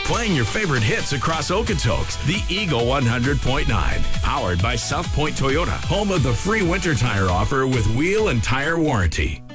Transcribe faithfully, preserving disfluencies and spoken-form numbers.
Playing your favorite hits across Okotoks, the Eagle one hundred point nine. Powered by South Point Toyota, home of the free winter tire offer with wheel and tire warranty.